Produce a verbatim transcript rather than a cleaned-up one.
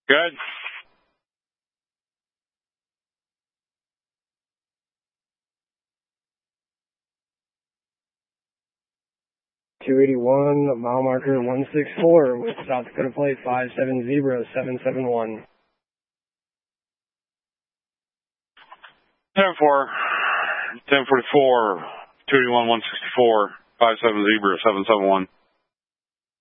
Good. two eighty-one, mile marker one six four with South Dakota plate five seven zero seven seven one. ten four, ten forty-four, two eighty-one, one sixty-four, five seven zero seven seven one.